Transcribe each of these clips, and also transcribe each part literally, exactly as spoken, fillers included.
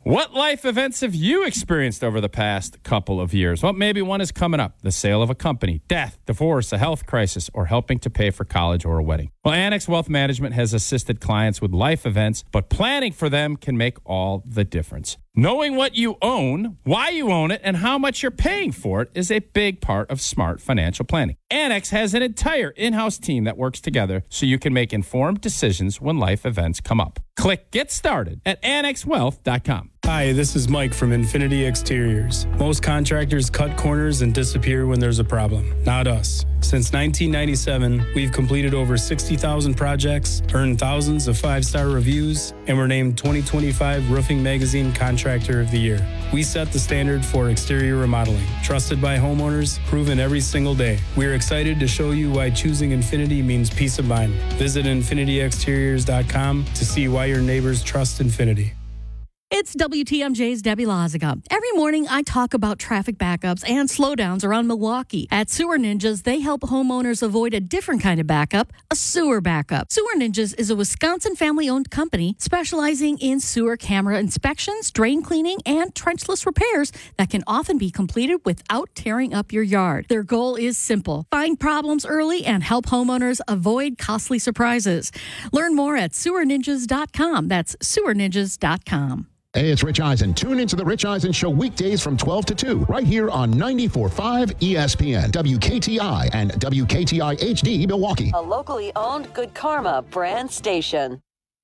What life events have you experienced over the past couple of years? Well, maybe one is coming up. The sale of a company, death, divorce, a health crisis, or helping to pay for college or a wedding. Well, Annex Wealth Management has assisted clients with life events, but planning for them can make all the difference. Knowing what you own, why you own it, and how much you're paying for it is a big part of smart financial planning. Annex has an entire in-house team that works together so you can make informed decisions when life events come up. Click Get Started at annex wealth dot com. Hi, this is Mike from Infinity Exteriors. Most contractors cut corners and disappear when there's a problem. Not us. Since nineteen ninety-seven, we've completed over sixty thousand projects, earned thousands of five-star reviews, and were named twenty twenty-five Roofing Magazine Contractor of the Year. We set the standard for exterior remodeling. Trusted by homeowners, proven every single day. We're excited to show you why choosing Infinity means peace of mind. Visit infinity exteriors dot com to see why your neighbors trust Infinity. It's W T M J's Debbie Loziga. Every morning, I talk about traffic backups and slowdowns around Milwaukee. At Sewer Ninjas, they help homeowners avoid a different kind of backup, a sewer backup. Sewer Ninjas is a Wisconsin family-owned company specializing in sewer camera inspections, drain cleaning, and trenchless repairs that can often be completed without tearing up your yard. Their goal is simple: find problems early and help homeowners avoid costly surprises. Learn more at sewer ninjas dot com. That's sewer ninjas dot com. Hey, it's Rich Eisen. Tune into the Rich Eisen Show weekdays from twelve to two, right here on ninety-four point five E S P N, W K T I, and W K T I H D Milwaukee. A locally owned Good Karma brand station.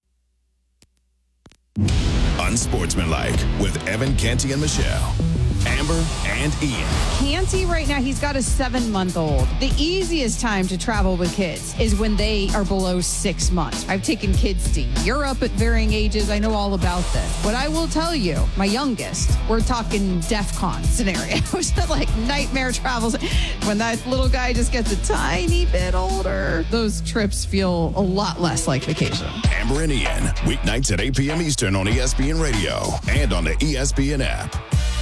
Unsportsmanlike with Evan, Canty, and Michelle. Amber and Ian. Canty right now, he's got a seven-month-old. The easiest time to travel with kids is when they are below six months. I've taken kids to Europe at varying ages. I know all about this. But I will tell you, my youngest, we're talking DEFCON scenarios, like nightmare travels. When that little guy just gets a tiny bit older, those trips feel a lot less like vacation. Amber and Ian, weeknights at eight p.m. Eastern on E S P N Radio and on the E S P N app.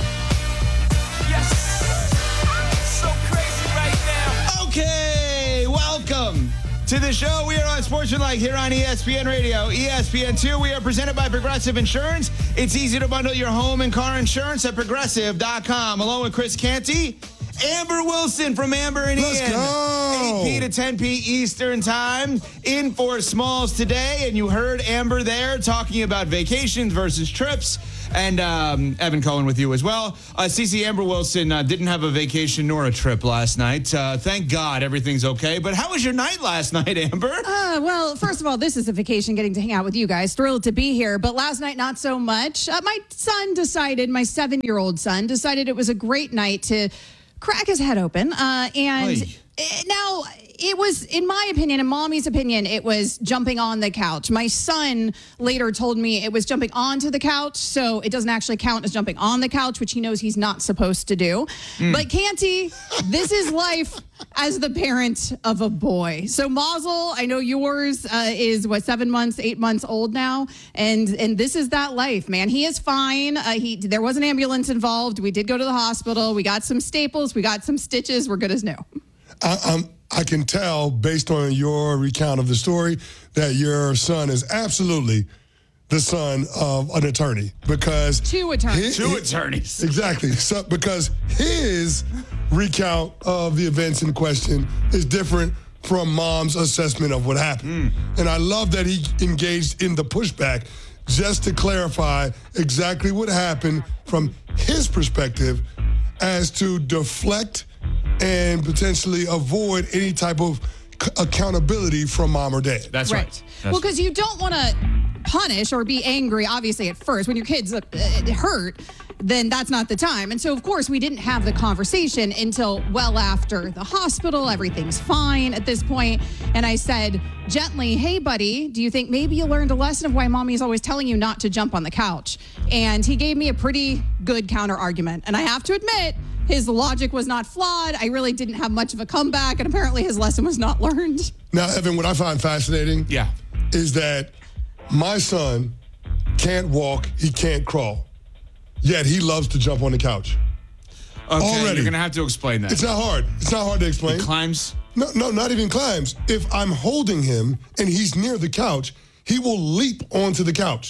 So crazy right now. Okay, welcome to the show. We are on Sportsmanlike here on E S P N Radio, E S P N two. We are presented by Progressive Insurance. It's easy to bundle your home and car insurance at progressive dot com. Along with Chris Canty, Amber Wilson from Amber and Let's Ian. go. eight p to ten p Eastern time in for Smalls today. And you heard Amber there talking about vacations versus trips. And um, Evan Cohen with you as well. Uh, Cece Amber Wilson uh, didn't have a vacation nor a trip last night. Uh, thank God everything's okay. But how was your night last night, Amber? Uh, well, first of all, this is a vacation getting to hang out with you guys. Thrilled to be here. But last night, not so much. Uh, my son decided, my seven-year-old son, decided it was a great night to crack his head open. Uh, and it, now, it was, in my opinion, in Mommy's opinion, it was jumping on the couch. My son later told me it was jumping onto the couch, so it doesn't actually count as jumping on the couch, which he knows he's not supposed to do. Mm. But Canty, this is life as the parent of a boy. So Mazel, I know yours uh, is, what, seven months, eight months old now, and and this is that life, man. He is fine. Uh, he There was an ambulance involved. We did go to the hospital. We got some staples. We got some stitches. We're good as new. I, I'm, I can tell, based on your recount of the story, that your son is absolutely the son of an attorney. Because Two attorneys. His, Two attorneys. Exactly. So, because his recount of the events in question is different from Mom's assessment of what happened. Mm. And I love that he engaged in the pushback just to clarify exactly what happened from his perspective as to deflect and potentially avoid any type of c- accountability from mom or dad. That's right. right. That's well, because you don't want to punish or be angry, obviously, at first. When your kid's uh, hurt, then that's not the time. And so, of course, we didn't have the conversation until well after the hospital. Everything's fine at this point. And I said gently, hey, buddy, do you think maybe you learned a lesson of why mommy's always telling you not to jump on the couch? And he gave me a pretty good counter argument. And I have to admit, his logic was not flawed. I really didn't have much of a comeback, and apparently his lesson was not learned. Now, Evan, what I find fascinating yeah. is that my son can't walk, he can't crawl, yet he loves to jump on the couch. Okay, Already. You're going to have to explain that. It's not hard. It's not hard to explain. He climbs? No, no, not even climbs. If I'm holding him and he's near the couch, he will leap onto the couch.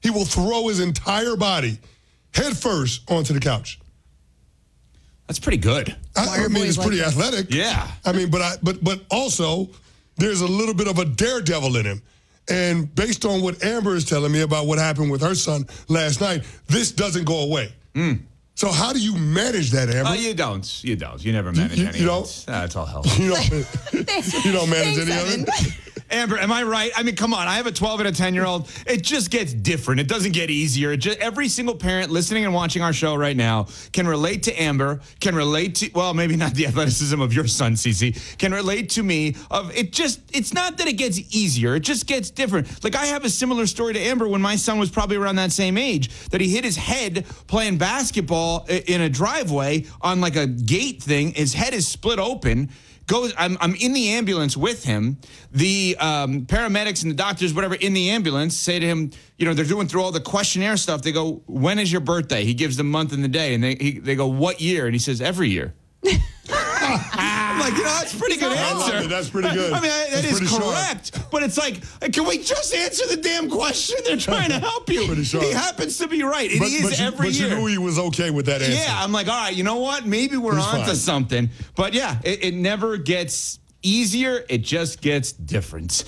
he will throw his entire body head first onto the couch. That's pretty good. I, I mean, it's pretty like athletic. Yeah. I mean, but I but but also there's a little bit of a daredevil in him. And based on what Amber is telling me about what happened with her son last night, this doesn't go away. Mm. So how do you manage that, Amber? Uh, you don't. You don't. You never manage you, any you of don't? it. That's all hell. You don't, you don't manage any of it? Amber, am I right? I mean, come on. I have a twelve and a ten-year-old. It just gets different. It doesn't get easier. It just, every single parent listening and watching our show right now can relate to Amber, can relate to, well, maybe not the athleticism of your son, Cece, can relate to me of it just, it's not that it gets easier. It just gets different. Like, I have a similar story to Amber when my son was probably around that same age, that he hit his head playing basketball in a driveway on like a gate thing. His head is split open. Goes, I'm, I'm in the ambulance with him. The um, paramedics and the doctors, whatever, in the ambulance say to him, you know, they're doing through all the questionnaire stuff. They go, when is your birthday? He gives the month and the day. And they he, they go, what year? And he says, every year. I'm like, you know, that's a pretty good answer. That's pretty good. I mean, I, that that's is correct. Sharp. But it's like, can we just answer the damn question? They're trying to help you. He happens to be right. It but, is but you, every but year. But you knew he was okay with that answer. Yeah, I'm like, all right, you know what? Maybe we're He's onto fine. something. But yeah, it, it never gets easier. It just gets different.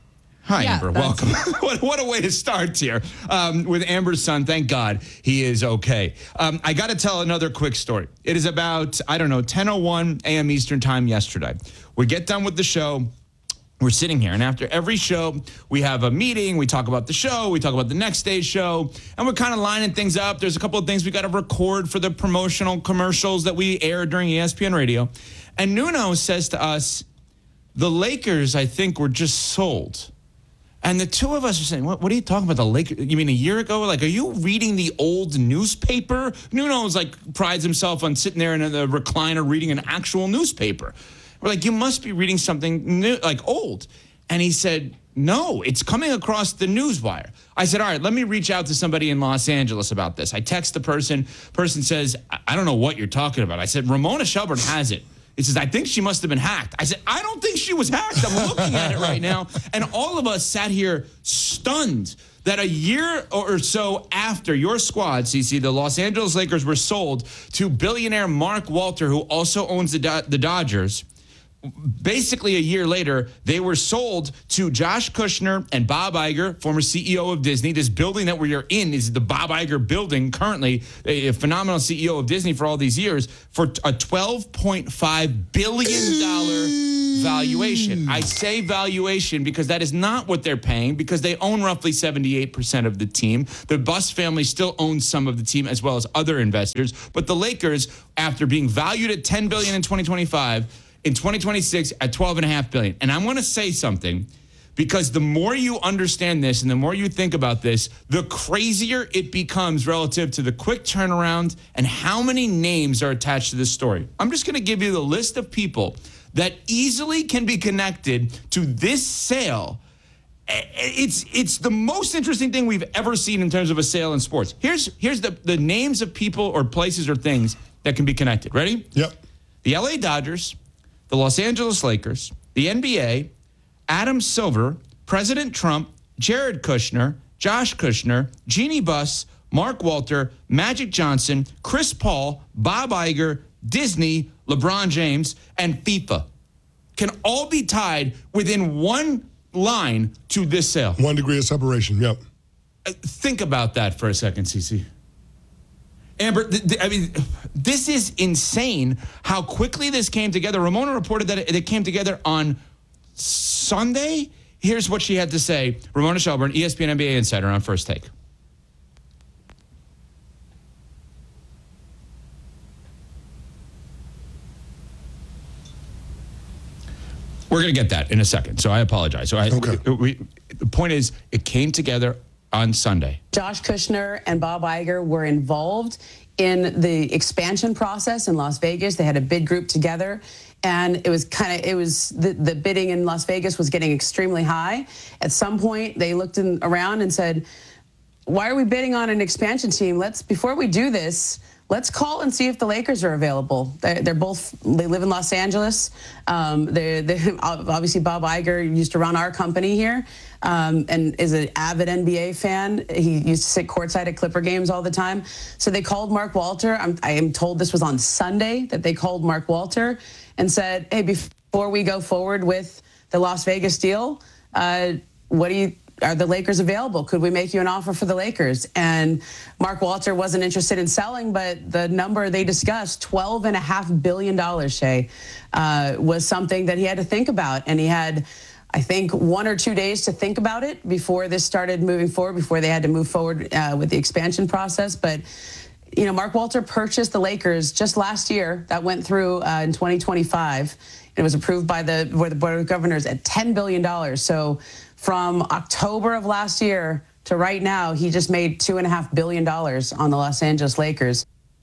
Hi, Yeah, Amber. that's- Welcome. what, what a way to start here um, with Amber's son. Thank God he is okay. Um, I got to tell another quick story. It is about, I don't know, ten oh one a.m. Eastern time yesterday. We get done with the show. We're sitting here, and after every show, we have a meeting. We talk about the show. We talk about the next day's show, and we're kind of lining things up. There's a couple of things we got to record for the promotional commercials that we air during E S P N Radio. And Nuno says to us, the Lakers, I think, were just sold. And the two of us are saying, what, what are you talking about, the Lakers? You mean a year ago? Like, are you reading the old newspaper? Nuno's like prides himself on sitting there in the recliner reading an actual newspaper. We're like, you must be reading something new, like old. And he said, no, it's coming across the newswire. I said, all right, let me reach out to somebody in Los Angeles about this. I text the person. Person says, I don't know what you're talking about. I said, Ramona Shelburne has it. He says, I think she must have been hacked. I said, I don't think she was hacked. I'm looking at it right now. And all of us sat here stunned that a year or so after your squad, Cece, the Los Angeles Lakers were sold to billionaire Mark Walter, who also owns the, Do- the Dodgers. Basically, a year later, they were sold to Josh Kushner and Bob Iger, former C E O of Disney. This building that we are in is the Bob Iger building, currently a phenomenal C E O of Disney for all these years, for a twelve point five billion dollars valuation. I say valuation because that is not what they're paying, because they own roughly seventy-eight percent of the team. The Buss family still owns some of the team as well as other investors. But the Lakers, after being valued at ten billion dollars in twenty twenty-five, in twenty twenty-six at twelve point five billion dollars. And I want to say something, because the more you understand this and the more you think about this, the crazier it becomes relative to the quick turnaround and how many names are attached to this story. I'm just going to give you the list of people that easily can be connected to this sale. It's it's the most interesting thing we've ever seen in terms of a sale in sports. Here's here's the, the names of people or places or things that can be connected. Ready? Yep. The L A Dodgers, the Los Angeles Lakers, the N B A, Adam Silver, President Trump, Jared Kushner, Josh Kushner, Jeannie Buss, Mark Walter, Magic Johnson, Chris Paul, Bob Iger, Disney, LeBron James, and FIFA can all be tied within one line to this sale. One degree of separation, yep. Uh, think about that for a second, Cece. Amber, th- th- I mean, this is insane how quickly this came together. Ramona reported that it, it came together on Sunday. Here's what she had to say. Ramona Shelburne, E S P N N B A Insider on First Take. We're going to get that in a second, so I apologize. So I, okay. we, we, the point is, it came together on Sunday. Josh Kushner and Bob Iger were involved in the expansion process in Las Vegas. They had a bid group together, and it was kind of, it was, the, the bidding in Las Vegas was getting extremely high. At some point, they looked in, around and said, why are we bidding on an expansion team? Let's, before we do this, let's call and see if the Lakers are available. They're, they're both, they live in Los Angeles. Um, they're, they're, obviously, Bob Iger used to run our company here um, and is an avid N B A fan. He used to sit courtside at Clipper games all the time. So they called Mark Walter. I'm, I am told this was on Sunday that they called Mark Walter and said, hey, before we go forward with the Las Vegas deal, uh, what do you... Are the Lakers available? Could we make you an offer for the Lakers? And Mark Walter wasn't interested in selling, but the number they discussed, twelve and a half billion dollars, Shay, uh, was something that he had to think about. And he had, I think, one or two days to think about it before this started moving forward, before they had to move forward uh, with the expansion process. But, you know, Mark Walter purchased the Lakers just last year. That went through uh, in twenty twenty-five. It was approved by the, by the Board of Governors at ten billion dollars. So from October of last year to right now, he just made two and a half billion dollars on the Los Angeles Lakers.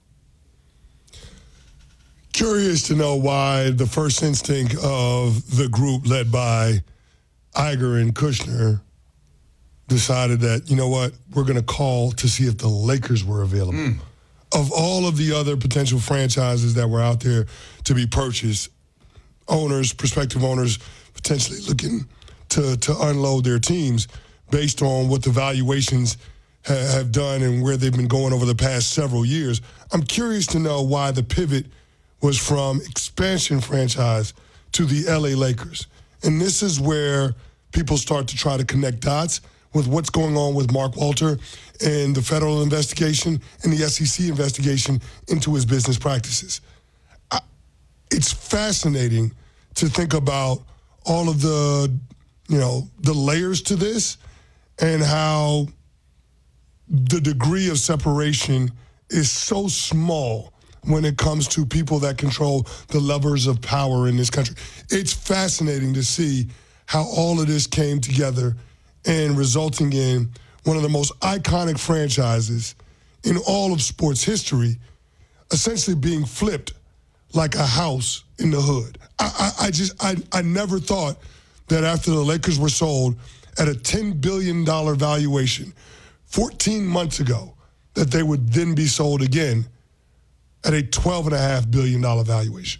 Curious to know why the first instinct of the group led by Iger and Kushner decided that, you know what, we're going to call to see if the Lakers were available. Mm. Of all of the other potential franchises that were out there to be purchased, owners, prospective owners, potentially looking to, to unload their teams based on what the valuations ha- have done and where they've been going over the past several years. I'm curious to know why the pivot was from expansion franchise to the L A Lakers. And this is where people start to try to connect dots with what's going on with Mark Walter and the federal investigation and the S E C investigation into his business practices. I, it's fascinating to think about all of the, you know, the layers to this and how the degree of separation is so small when it comes to people that control the levers of power in this country. It's fascinating to see how all of this came together and resulting in one of the most iconic franchises in all of sports history essentially being flipped like a house in the hood. I, I, I just, I, I never thought that after the Lakers were sold at a ten billion dollars valuation fourteen months ago, that they would then be sold again at a twelve point five billion dollars valuation.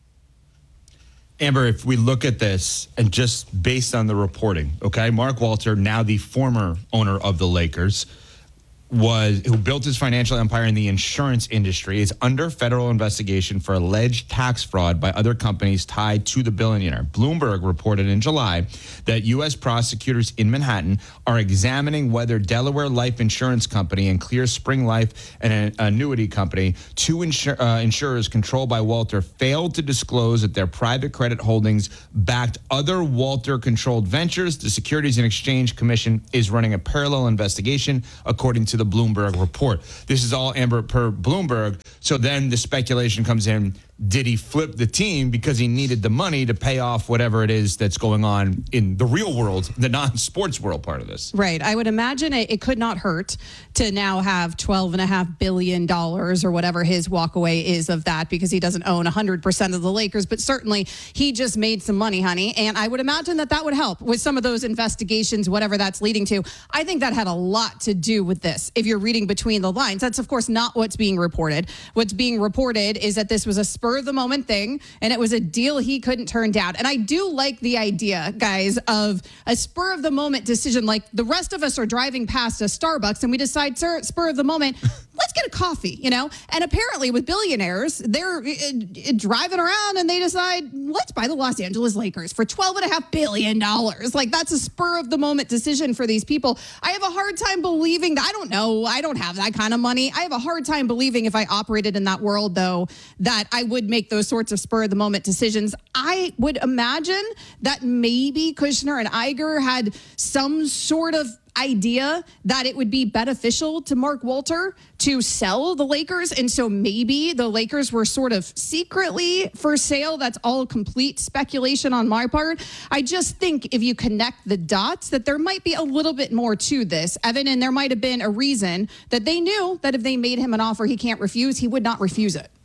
Amber, if we look at this and just based on the reporting, okay, Mark Walter, now the former owner of the Lakers, was who built his financial empire in the insurance industry, is under federal investigation for alleged tax fraud by other companies tied to the billionaire. Bloomberg reported in July that U S prosecutors in Manhattan are examining whether Delaware Life Insurance Company and Clear Spring Life, an annuity company, two insur- uh, insurers controlled by Walter, failed to disclose that their private credit holdings backed other Walter-controlled ventures. The Securities and Exchange Commission is running a parallel investigation, according to the Bloomberg report. This is all, Amber, per Bloomberg. So then the speculation comes in, did he flip the team because he needed the money to pay off whatever it is that's going on in the real world, the non-sports world part of this? Right. I would imagine it, it could not hurt to now have twelve and a half billion dollars or whatever his walkaway is of that, because he doesn't own one hundred percent of the Lakers, but certainly he just made some money, honey. And I would imagine that that would help with some of those investigations, whatever that's leading to. I think that had a lot to do with this. If you're reading between the lines, that's of course not what's being reported. What's being reported is that this was a spur of the moment thing, and it was a deal he couldn't turn down. And I do like the idea, guys, of a spur of the moment decision. Like the rest of us are driving past a Starbucks and we decide, sir, spur of the moment, let's get a coffee, you know? And apparently with billionaires, they're uh, uh, driving around and they decide, let's buy the Los Angeles Lakers for twelve and a half billion dollars. Like that's a spur of the moment decision for these people. I have a hard time believing that. I don't know. I don't have that kind of money. I have a hard time believing if I operated in that world, though, that I would make those sorts of spur of the moment decisions. I would imagine that maybe Kushner and Iger had some sort of idea that it would be beneficial to Mark Walter to sell the Lakers. And so maybe the Lakers were sort of secretly for sale. That's all complete speculation on my part. I just think if you connect the dots, that there might be a little bit more to this, Evan, and there might have been a reason that they knew that if they made him an offer he can't refuse, he would not refuse it.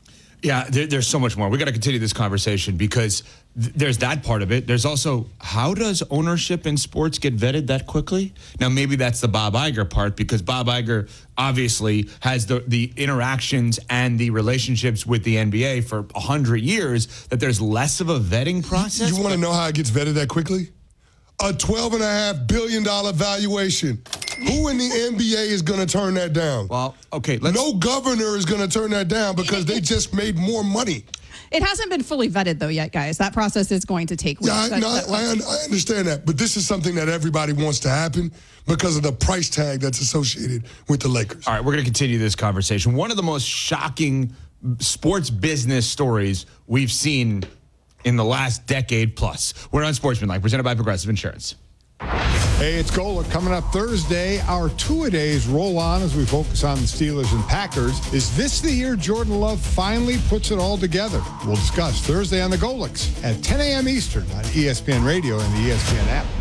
Yeah, there, there's so much more. We got to continue this conversation because th- there's that part of it. There's also, how does ownership in sports get vetted that quickly? Now, maybe that's the Bob Iger part, because Bob Iger obviously has the, the interactions and the relationships with the N B A for one hundred years, that there's less of a vetting process. You want to know how it gets vetted that quickly? A twelve and a half billion dollar valuation. Who in the N B A is going to turn that down? Well, okay. Let's... No governor is going to turn that down because they just made more money. It hasn't been fully vetted, though, yet, guys. That process is going to take weeks. Yeah, I, that, no, that, I, I understand that. But this is something that everybody wants to happen because of the price tag that's associated with the Lakers. All right, we're going to continue this conversation. One of the most shocking sports business stories we've seen in the last decade plus. We're on Sportsmanlike, presented by Progressive Insurance. Hey, it's Golic. Coming up Thursday, our two-a-days roll on as we focus on the Steelers and Packers. Is this the year Jordan Love finally puts it all together? We'll discuss Thursday on the Golics at ten a.m. Eastern on E S P N Radio and the E S P N app.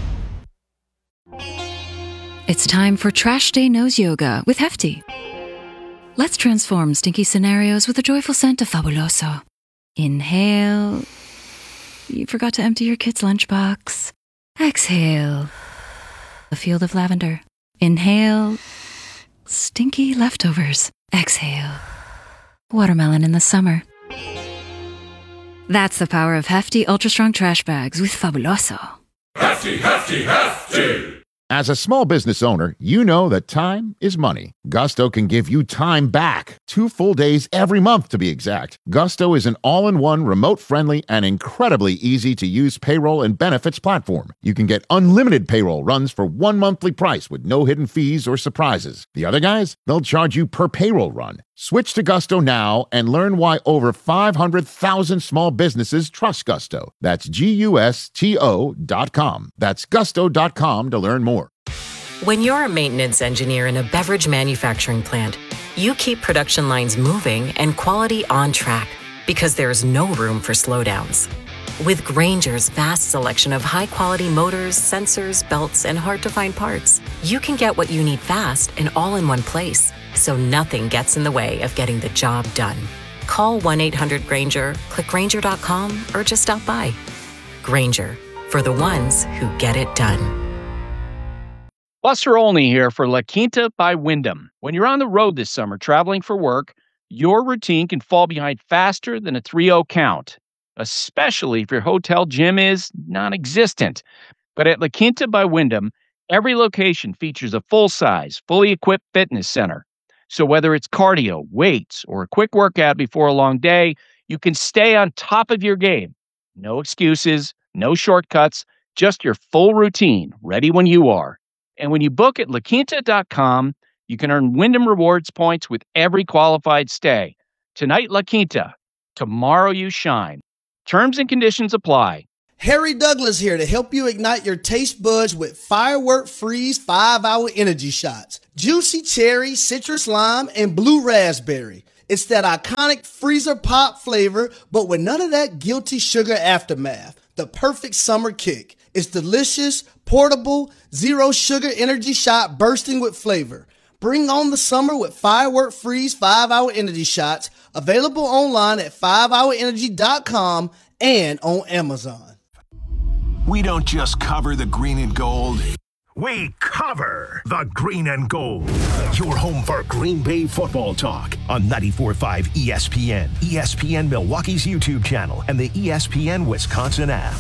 It's time for Trash Day Nose Yoga with Hefty. Let's transform stinky scenarios with a joyful scent of Fabuloso. Inhale. You forgot to empty your kid's lunchbox. Exhale. A field of lavender. Inhale. Stinky leftovers. Exhale. Watermelon in the summer. That's the power of Hefty Ultra Strong Trash Bags with Fabuloso. Hefty, hefty, hefty! As a small business owner, you know that time is money. Gusto can give you time back. Two full days every month, to be exact. Gusto is an all-in-one, remote-friendly, and incredibly easy-to-use payroll and benefits platform. You can get unlimited payroll runs for one monthly price with no hidden fees or surprises. The other guys, they'll charge you per payroll run. Switch to Gusto now and learn why over five hundred thousand small businesses trust Gusto. That's G U S T O dot com. That's gusto dot com to learn more. When you're a maintenance engineer in a beverage manufacturing plant, you keep production lines moving and quality on track because there's no room for slowdowns. With Grainger's vast selection of high-quality motors, sensors, belts, and hard-to-find parts, you can get what you need fast and all in one place, so nothing gets in the way of getting the job done. Call one eight hundred Grainger, click Grainger dot com, or just stop by. Grainger, for the ones who get it done. Buster Olney here for La Quinta by Wyndham. When you're on the road this summer traveling for work, your routine can fall behind faster than a three oh count, especially if your hotel gym is non-existent. But at La Quinta by Wyndham, every location features a full-size, fully equipped fitness center. So whether it's cardio, weights, or a quick workout before a long day, you can stay on top of your game. No excuses, no shortcuts, just your full routine, ready when you are. And when you book at La Quinta dot com, you can earn Wyndham Rewards points with every qualified stay. Tonight, La Quinta. Tomorrow, you shine. Terms and conditions apply. Harry Douglas here to help you ignite your taste buds with Firework Freeze five hour energy shots. Juicy cherry, citrus lime, and blue raspberry. It's that iconic freezer pop flavor, but with none of that guilty sugar aftermath. The perfect summer kick. It's delicious, portable, zero sugar energy shot bursting with flavor. Bring on the summer with Firework Freeze five hour energy shots, available online at five hour energy dot com and on Amazon. We don't just cover the green and gold. We cover the green and gold. Your home for Green Bay football talk on ninety-four point five E S P N, E S P N Milwaukee's YouTube channel, and the E S P N Wisconsin app.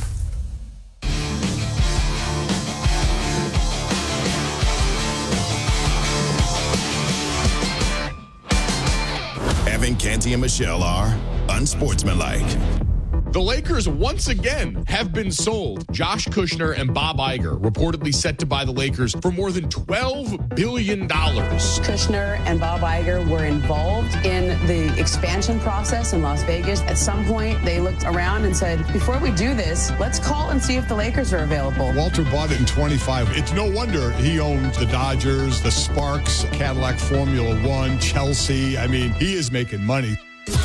Evan Canty and Michelle are unsportsmanlike. The Lakers once again have been sold. Josh Kushner and Bob Iger reportedly set to buy the Lakers for more than twelve billion dollars. Kushner and Bob Iger were involved in the expansion process in Las Vegas. At some point, they looked around and said, before we do this, let's call and see if the Lakers are available. Walter bought it in twenty-five. It's no wonder he owns the Dodgers, the Sparks, Cadillac Formula One, Chelsea. I mean, he is making money.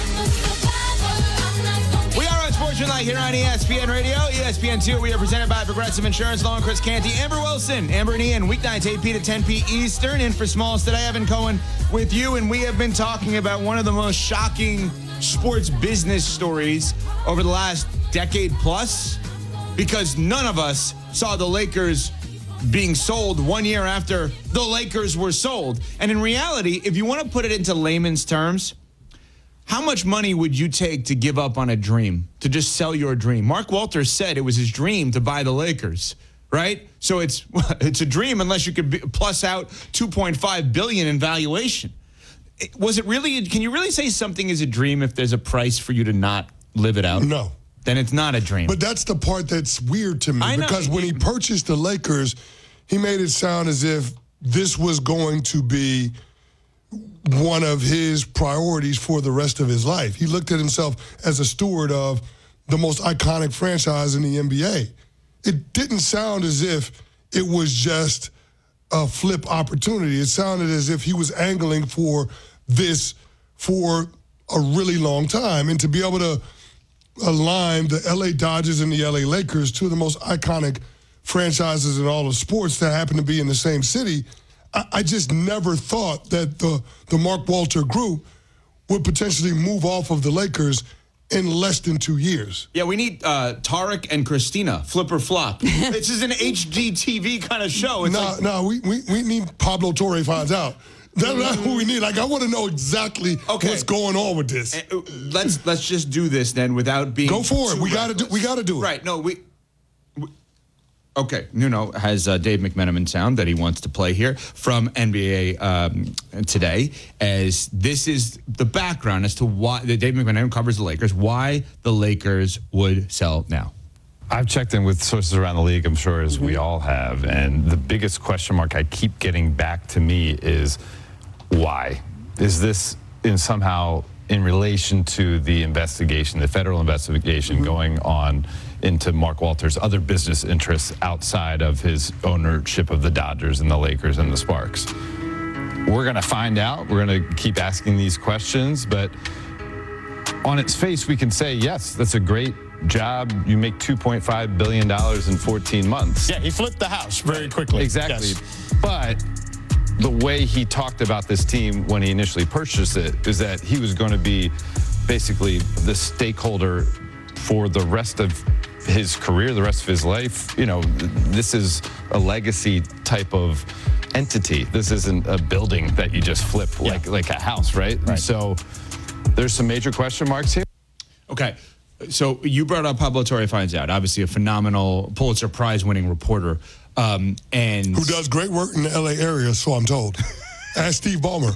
Sportsmanlike here on E S P N Radio, E S P N two. We are presented by Progressive Insurance. Lauren, Chris Canty, Amber Wilson, Amber and Ian, weeknights eight p to ten p Eastern. In for Smalls today, Evan Cohen with you, and we have been talking about one of the most shocking sports business stories over the last decade plus, because none of us saw the Lakers being sold one year after the Lakers were sold. And in reality, if you want to put it into layman's terms, how much money would you take to give up on a dream, to just sell your dream? Mark Walters said it was his dream to buy the Lakers, right? So it's it's a dream unless you could be, plus out two point five billion dollars in valuation. Was it really, can you really say something is a dream if there's a price for you to not live it out? No. Then it's not a dream. But that's the part that's weird to me. I know. Because when he purchased the Lakers, he made it sound as if this was going to be one of his priorities for the rest of his life. He looked at himself as a steward of the most iconic franchise in the N B A. It didn't sound as if it was just a flip opportunity. It sounded as if he was angling for this for a really long time. And to be able to align the L A Dodgers and the L A Lakers, two of the most iconic franchises in all of sports that happen to be in the same city, I, I just never thought that the, the Mark Walter group would potentially move off of the Lakers in less than two years. Yeah, we need uh, Tarek and Christina, flip or flop. This is an H G T V kind of show. It's no, like, no, we, we, we need Pablo Torre finds out. That's not who we need. Like, I want to know exactly okay. what's going on with this. Uh, let's let's just do this then without being Go for it. We got to do. We got to do it. Right. No, we. we okay. Nuno has uh, Dave McMenamin sound that he wants to play here from N B A um, Today, as this is the background as to why Dave McMenamin covers the Lakers, why the Lakers would sell now. I've checked in with sources around the league, I'm sure, as we all have, and the biggest question mark I keep getting back to me is why? Is this in somehow in relation to the investigation, the federal investigation mm-hmm. going on into Mark Walters' other business interests outside of his ownership of the Dodgers and the Lakers and the Sparks? We're going to find out. We're going to keep asking these questions, but on its face, we can say, yes, that's a great job. You make two point five billion dollars in fourteen months. Yeah, he flipped the house very quickly. Exactly. Yes. But the way he talked about this team when he initially purchased it is that he was going to be basically the stakeholder for the rest of his career, the rest of his life. You know, this is a legacy type of entity. This isn't a building that you just flip yeah. like like a house, right? Right. So there's some major question marks here. Okay. So you brought up Pablo Torre Finds Out, obviously a phenomenal Pulitzer Prize-winning reporter. Um, and who does great work in the L A area, so I'm told. Ask Steve Ballmer.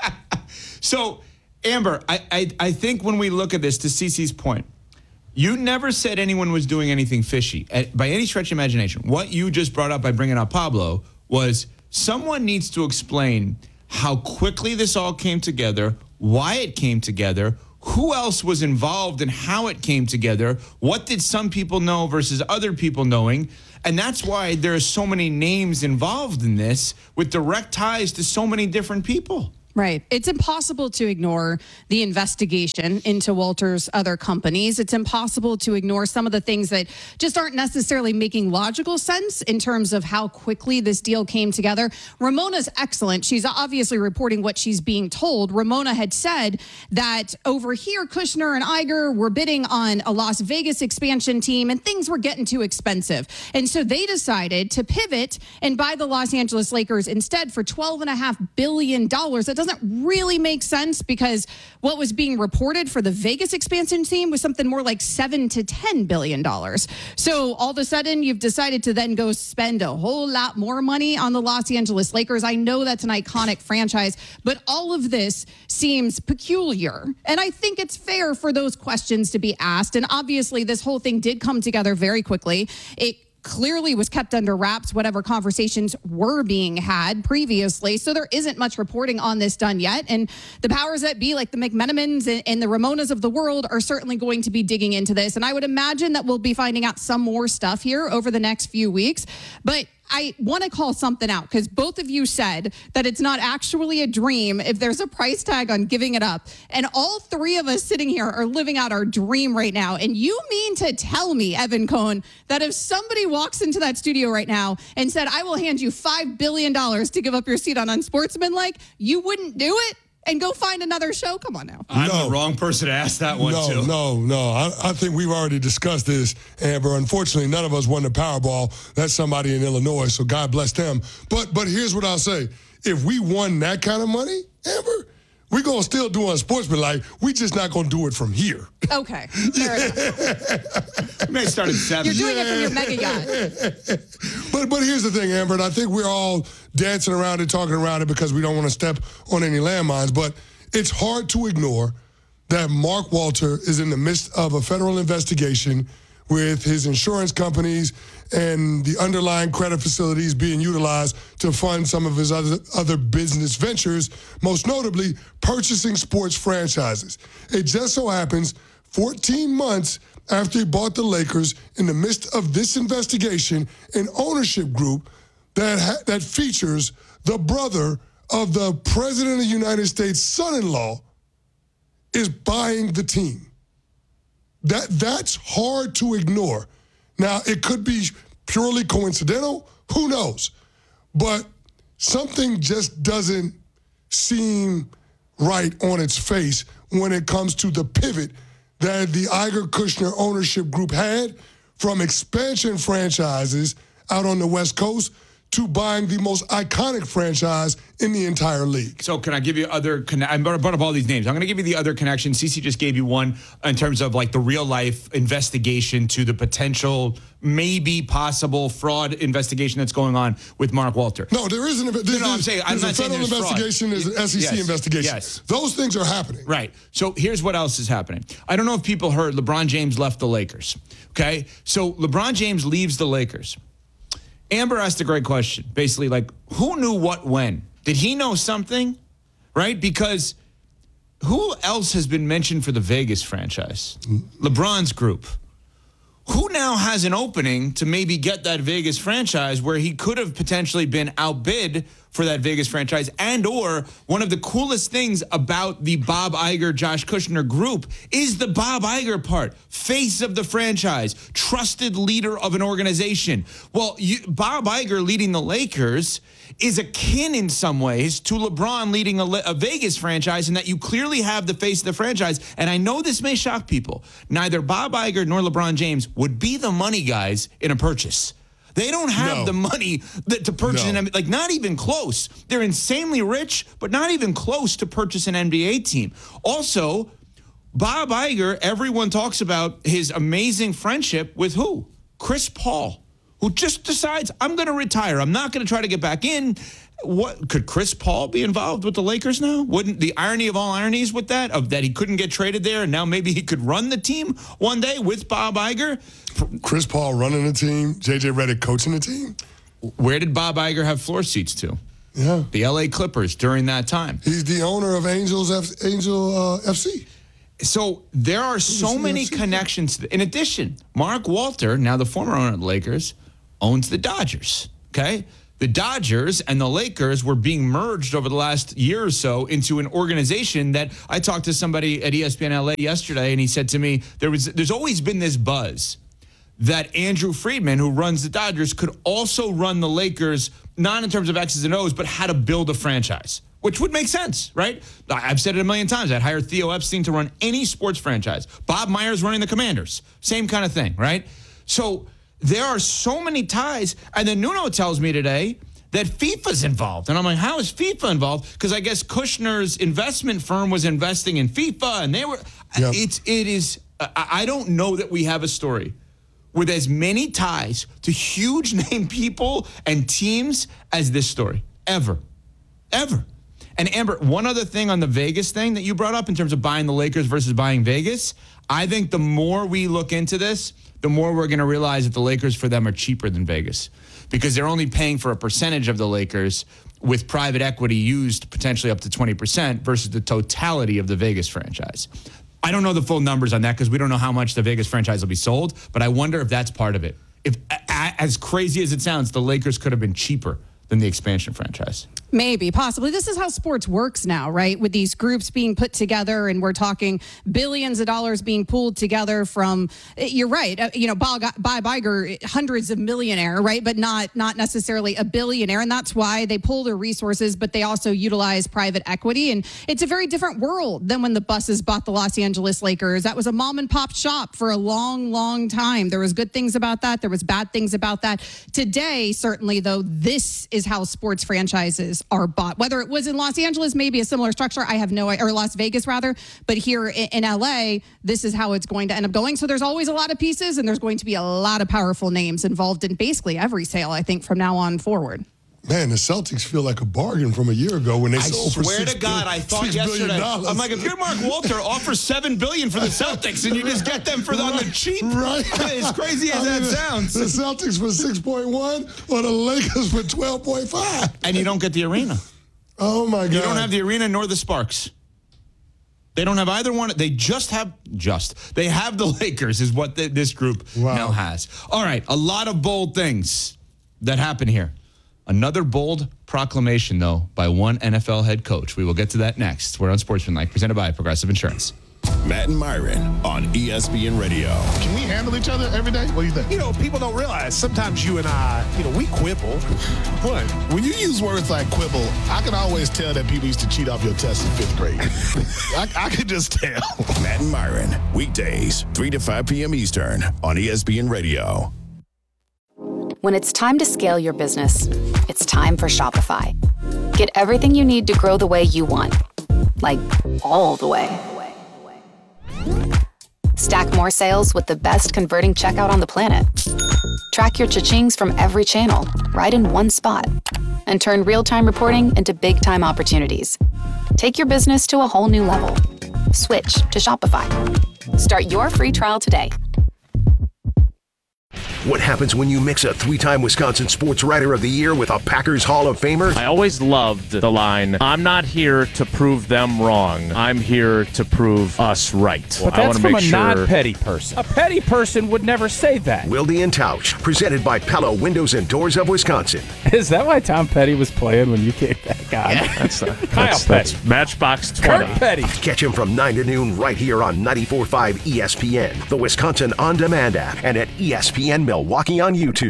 So, Amber, I, I I think when we look at this, to Cece's point, you never said anyone was doing anything fishy at, by any stretch of imagination. What you just brought up by bringing up Pablo was someone needs to explain how quickly this all came together, why it came together, who else was involved and how it came together, what did some people know versus other people knowing. And that's why there are so many names involved in this with direct ties to so many different people. Right. It's impossible to ignore the investigation into Walter's other companies. It's impossible to ignore some of the things that just aren't necessarily making logical sense in terms of how quickly this deal came together. Ramona's excellent. She's obviously reporting what she's being told. Ramona had said that over here, Kushner and Iger were bidding on a Las Vegas expansion team and things were getting too expensive. And so they decided to pivot and buy the Los Angeles Lakers instead for twelve and a half billion dollars. That doesn't really make sense because what was being reported for the Vegas expansion team was something more like seven to ten billion dollars. So all of a sudden you've decided to then go spend a whole lot more money on the Los Angeles Lakers. I know that's an iconic franchise, but all of this seems peculiar. And I think it's fair for those questions to be asked. And obviously this whole thing did come together very quickly. It clearly was kept under wraps, whatever conversations were being had previously. So there isn't much reporting on this done yet. And the powers that be, like the McMenamins and the Ramonas of the world, are certainly going to be digging into this. And I would imagine that we'll be finding out some more stuff here over the next few weeks. But I want to call something out because both of you said that it's not actually a dream if there's a price tag on giving it up. And all three of us sitting here are living out our dream right now. And you mean to tell me, Evan Cohn, that if somebody walks into that studio right now and said, I will hand you five billion dollars to give up your seat on Unsportsmanlike, you wouldn't do it? and go find another show? Come on now. I'm No. the wrong person to ask that one, no, too. No, no, I, I think we've already discussed this, Amber. Unfortunately, none of us won the Powerball. That's somebody in Illinois, so God bless them. But but here's what I'll say. If we won that kind of money, Amber, we're going to still do unsportsmanlike. We just not going to do it from here. Okay, fair enough. We may start at seven. You're doing it from your mega yacht. But but here's the thing, Amber, and I think we're all dancing around it, talking around it because we don't want to step on any landmines. But it's hard to ignore that Mark Walter is in the midst of a federal investigation with his insurance companies and the underlying credit facilities being utilized to fund some of his other, other business ventures, most notably purchasing sports franchises. It just so happens fourteen months after he bought the Lakers, in the midst of this investigation, an ownership group that ha- that features the brother of the President of the United States' son-in-law is buying the team. That that's hard to ignore. Now, it could be purely coincidental. Who knows? But something just doesn't seem right on its face when it comes to the pivot that the Iger-Kushner ownership group had from expansion franchises out on the West Coast to buying the most iconic franchise in the entire league. So can I give you other, conne- I brought up all these names. I'm going to give you the other connections. Cece just gave you one in terms of like the real life investigation to the potential, maybe possible fraud investigation that's going on with Mark Walter. No, there isn't. A, no, no, I'm saying, I'm not a federal saying there's investigation, fraud. there's an S E C yes, investigation. Yes. Those things are happening. Right. So here's what else is happening. I don't know if people heard LeBron James left the Lakers. Okay. So LeBron James leaves the Lakers. Amber asked a great question. Basically, like, who knew what when? Did he know something? Right? Because who else has been mentioned for the Vegas franchise? LeBron's group. Who now has an opening to maybe get that Vegas franchise where he could have potentially been outbid for that Vegas franchise? And or one of the coolest things about the Bob Iger, Josh Kushner group is the Bob Iger part. Face of the franchise, trusted leader of an organization. Well, you, Bob Iger leading the Lakers is akin in some ways to LeBron leading a, a Vegas franchise, in that you clearly have the face of the franchise. And I know this may shock people. Neither Bob Iger nor LeBron James would be the money guys in a purchase. They don't have No. the money that to purchase No. an N B A, like not even close. They're insanely rich, but not even close to purchase an N B A team. Also, Bob Iger, everyone talks about his amazing friendship with who? Chris Paul, who just decides, I'm going to retire. I'm not going to try to get back in. What could Chris Paul be involved with the Lakers now? Wouldn't the irony of all ironies with that, of that he couldn't get traded there, and now maybe he could run the team one day with Bob Iger? Chris Paul running the team, J J Redick coaching the team. Where did Bob Iger have floor seats to? Yeah, the L A Clippers during that time. He's the owner of Angels F- Angel uh, F C. So there are so many connections. To the, in addition, Mark Walter, now the former owner of the Lakers, owns the Dodgers. Okay. The Dodgers and the Lakers were being merged over the last year or so into an organization that I talked to somebody at E S P N L A yesterday, and he said to me, there was, there's always been this buzz that Andrew Friedman, who runs the Dodgers, could also run the Lakers, not in terms of X's and O's, but how to build a franchise, which would make sense, right? I've said it a million times. I'd hire Theo Epstein to run any sports franchise. Bob Myers running the Commanders. Same kind of thing, right? So there are so many ties. And then Nuno tells me today that FIFA's involved. And I'm like, how is FIFA involved? Because I guess Kushner's investment firm was investing in FIFA, and they were, yep. it's, it is, I, I don't know that we have a story with as many ties to huge name people and teams as this story, ever, ever. And Amber, one other thing on the Vegas thing that you brought up in terms of buying the Lakers versus buying Vegas, I think the more we look into this, the more we're going to realize that the Lakers for them are cheaper than Vegas, because they're only paying for a percentage of the Lakers with private equity used potentially up to twenty percent versus the totality of the Vegas franchise. I don't know the full numbers on that because we don't know how much the Vegas franchise will be sold, but I wonder if that's part of it. If, as crazy as it sounds, the Lakers could have been cheaper than the expansion franchise. Maybe, possibly. This is how sports works now, right? With these groups being put together, and we're talking billions of dollars being pulled together from, you're right, uh, you know, Bob, Bob Iger, hundreds of millionaire, right? But not not necessarily a billionaire. And that's why they pull their resources, but they also utilize private equity. And it's a very different world than when the Buses bought the Los Angeles Lakers. That was a mom and pop shop for a long, long time. There was good things about that. There was bad things about that. Today, certainly, though, this is how sports franchises are bought. Whether it was in Los Angeles, maybe a similar structure, I have no idea, or Las Vegas rather, but here in, in L A, this is how it's going to end up going. So there's always a lot of pieces, and there's going to be a lot of powerful names involved in basically every sale, I think, from now on forward. Man, the Celtics feel like a bargain from a year ago when they I sold for swear six to God, I thought yesterday, I'm like, if you're Mark Walter, offer seven billion dollars for the Celtics, and you just get them for the, on the cheap. Right. As crazy as I that mean, sounds. The Celtics for six point one or the Lakers for twelve point five. And you don't get the arena. Oh, my God. You don't have the arena nor the Sparks. They don't have either one. They just have, just, they have the Lakers is what the, this group wow. now has. All right, a lot of bold things that happen here. Another bold proclamation, though, by one N F L head coach. We will get to that next. We're on Sportsmanlike, presented by Progressive Insurance. Matt and Myron on E S P N Radio. Can we handle each other every day? What do you think? You know, people don't realize sometimes you and I, you know, we quibble. What? When you use words like quibble, I can always tell that people used to cheat off your test in fifth grade. I, I can just tell. Matt and Myron, weekdays, three to five p.m. Eastern on E S P N Radio. When it's time to scale your business, it's time for Shopify. Get everything you need to grow the way you want. Like, all the way. Stack more sales with the best converting checkout on the planet. Track your cha-chings from every channel, right in one spot. And turn real-time reporting into big-time opportunities. Take your business to a whole new level. Switch to Shopify. Start your free trial today. What happens when you mix a three-time Wisconsin Sports Writer of the Year with a Packers Hall of Famer? I always loved the line, I'm not here to prove them wrong. I'm here to prove us right. But I that's to from make a sure... non-petty person. A petty person would never say that. Wilde and Tausch, presented by Pella Windows and Doors of Wisconsin. Is that why Tom Petty was playing when you came back on? Yeah, that's, uh, Kyle that's, Petty. that's Matchbox twenty. Kurt Petty. Catch him from nine to noon right here on ninety-four point five E S P N, the Wisconsin On Demand app, and at E S P N Milwaukee on YouTube.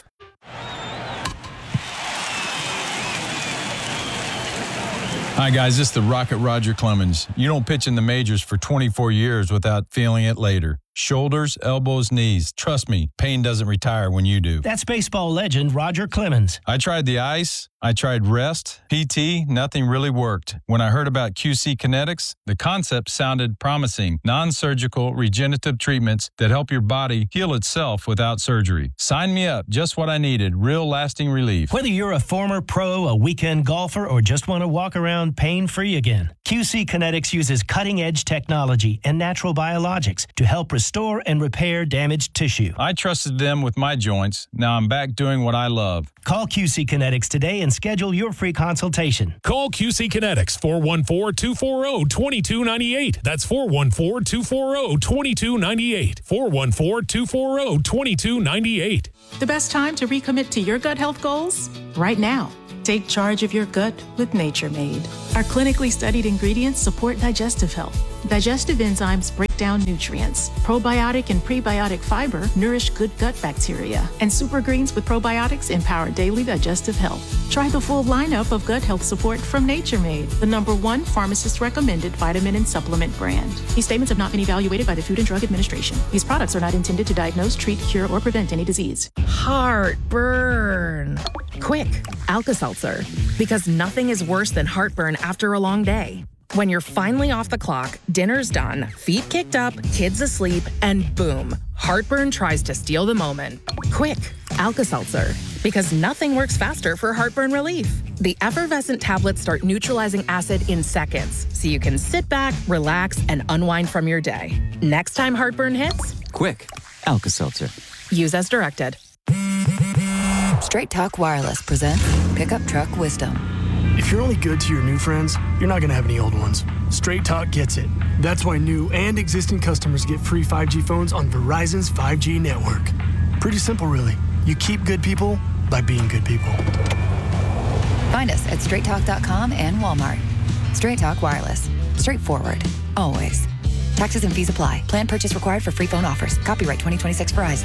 Hi, guys. This is the Rocket Roger Clemens. You don't pitch in the majors for twenty-four years without feeling it later. Shoulders, elbows, knees. Trust me, pain doesn't retire when you do. That's baseball legend Roger Clemens. I tried the ice. I tried rest, P T, nothing really worked. When I heard about Q C Kinetics, the concept sounded promising. Non-surgical regenerative treatments that help your body heal itself without surgery. Sign me up. Just what I needed. Real lasting relief. Whether you're a former pro, a weekend golfer, or just want to walk around pain-free again, Q C Kinetics uses cutting-edge technology and natural biologics to help restore and repair damaged tissue. I trusted them with my joints. Now I'm back doing what I love. Call Q C Kinetics today and schedule your free consultation. Call Q C Kinetics, four one four, two four zero, two two nine eight. That's four one four, two four zero, two two nine eight. four one four, two four zero, two two nine eight. The best time to recommit to your gut health goals? Right now. Take charge of your gut with Nature Made. Our clinically studied ingredients support digestive health. Digestive enzymes break down nutrients. Probiotic and prebiotic fiber nourish good gut bacteria. And super greens with probiotics empower daily digestive health. Try the full lineup of gut health support from Nature Made, the number one pharmacist-recommended vitamin and supplement brand. These statements have not been evaluated by the Food and Drug Administration. These products are not intended to diagnose, treat, cure, or prevent any disease. Heartburn. Quick, Alka-Seltzer. Because nothing is worse than heartburn after a long day. When you're finally off the clock, dinner's done, feet kicked up, kids asleep, and boom, heartburn tries to steal the moment. Quick, Alka-Seltzer. Because nothing works faster for heartburn relief. The effervescent tablets start neutralizing acid in seconds, so you can sit back, relax, and unwind from your day. Next time heartburn hits, quick, Alka-Seltzer. Use as directed. Straight Talk Wireless presents Pickup Truck Wisdom. If you're only good to your new friends, you're not going to have any old ones. Straight Talk gets it. That's why new and existing customers get free five G phones on Verizon's five G network. Pretty simple, really. You keep good people by being good people. Find us at straight talk dot com and Walmart. Straight Talk Wireless. Straightforward. Always. Taxes and fees apply. Plan purchase required for free phone offers. Copyright twenty twenty-six Verizon.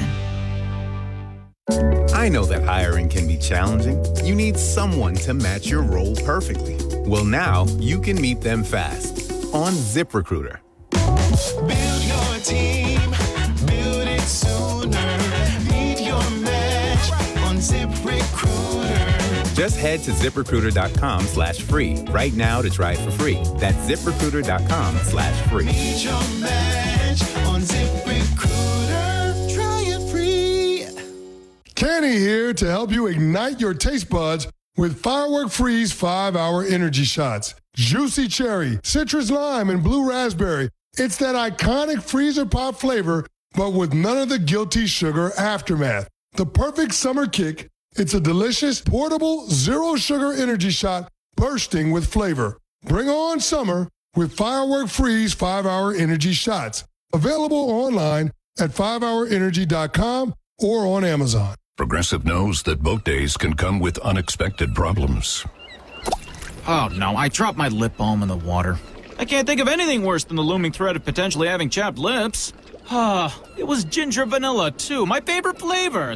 I know that hiring can be challenging. You need someone to match your role perfectly. Well, now you can meet them fast on ZipRecruiter. Build your team. Build it sooner. Meet your match on ZipRecruiter. Just head to ZipRecruiter.com slash free right now to try it for free. That's ZipRecruiter.com slash free. Meet your match on ZipRecruiter. Try it free. Kenny here to help you ignite your taste buds with Firework Freeze five-hour energy shots. Juicy cherry, citrus lime, and blue raspberry. It's that iconic freezer pop flavor, but with none of the guilty sugar aftermath. The perfect summer kick. It's a delicious, portable, zero-sugar energy shot bursting with flavor. Bring on summer with Firework Freeze five-hour energy shots. Available online at five hour energy dot com or on Amazon. Progressive knows that boat days can come with unexpected problems. Oh, no, I dropped my lip balm in the water. I can't think of anything worse than the looming threat of potentially having chapped lips. Ah, it was ginger vanilla, too, my favorite flavor.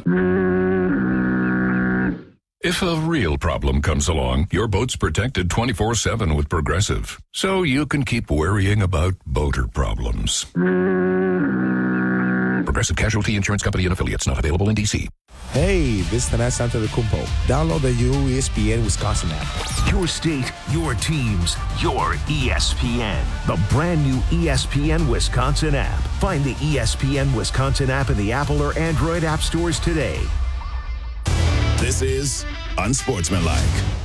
If a real problem comes along, your boat's protected twenty-four seven with Progressive, so you can keep worrying about boater problems. Progressive Casualty Insurance Company and Affiliates, not available in D C. Hey, this is Tanas Antetokounmpo. Download the new E S P N Wisconsin app. Your state, your teams, your E S P N. The brand new E S P N Wisconsin app. Find the E S P N Wisconsin app in the Apple or Android app stores today. This is Unsportsmanlike.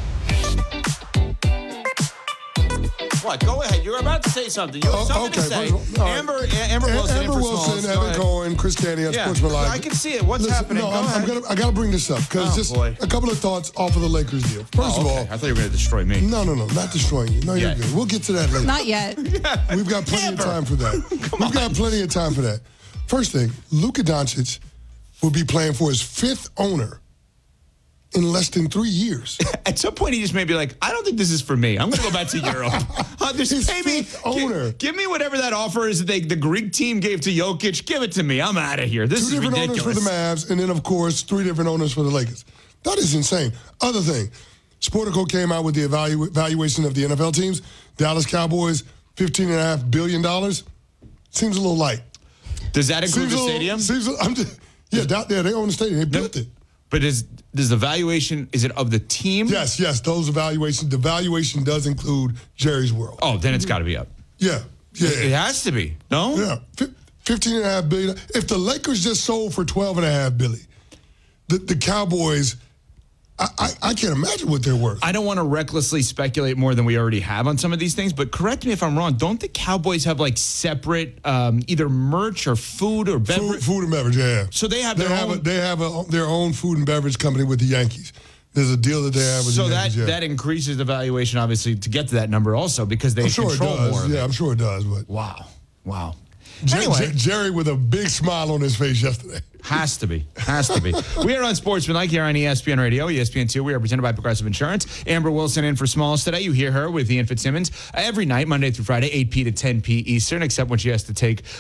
What? Go ahead. You were about to say something. You have Oh, something okay. to say. All right. Amber, Amber Am- Wilson, in Amber for Wilson, Smalls. Go Evan ahead. Cohen, Chris Canty on Yeah, Sportsmanlike. I can see it. What's Listen, happening? No, Go I'm, I'm ahead. gonna, I got to bring this up because Oh, just boy. a couple of thoughts off of the Lakers deal. First Oh, of okay. all, I thought you were going to destroy me. no, no, no, not destroying you. No, you're Yeah. good. We'll get to that later. Not yet. We've got plenty Amber. of time for that. We've got plenty of time for that. First thing, Luka Doncic will be playing for his fifth owner in less than three years. At some point, he just may be like, I don't think this is for me. I'm going to go back to Europe. Uh, just His pay me, fifth owner. Give, give me whatever that offer is that they, the Greek team gave to Jokic. Give it to me. I'm out of here. This Two is different ridiculous. owners for the Mavs, and then, of course, three different owners for the Lakers. That is insane. Other thing, Sportico came out with the evalu- evaluation of the N F L teams. Dallas Cowboys, fifteen point five billion dollars. Seems a little light. Does that include Seems the a little- stadium? Seems a- I'm just, yeah, down there, they own the stadium. They built it. But is does the valuation, is it of the team? Yes, yes, those evaluations. The valuation does include Jerry's World. Oh, then it's got to be up. Yeah, yeah. It has to be. No? Yeah, Fif- fifteen and a half billion. If the Lakers just sold for twelve and a half billion, the, the Cowboys, I, I, I can't imagine what they're worth. I don't want to recklessly speculate more than we already have on some of these things, but correct me if I'm wrong. Don't the Cowboys have like separate um, either merch or food or beverage? Food, food and beverage, yeah. So they have they their have own. A, they have a, their own food and beverage company with the Yankees. There's a deal that they have with so the that Yankees. yeah. that increases the valuation, obviously, to get to that number also because they I'm sure it control does. more of Yeah, it. I'm sure it does. But Wow. Wow. Jer- Anyway. Jer- Jerry with a big smile on his face yesterday. Has to be. Has to be. We are on Sportsmanlike here on E S P N Radio, E S P N two. We are presented by Progressive Insurance. Amber Wilson in for Smalls today. You hear her with Ian Fitzsimmons every night, Monday through Friday, eight p to ten p Eastern, except when she has to take